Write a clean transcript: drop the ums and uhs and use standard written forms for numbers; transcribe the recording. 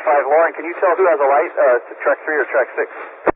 5, Lauren, can you tell who has a light, track 3 or track 6?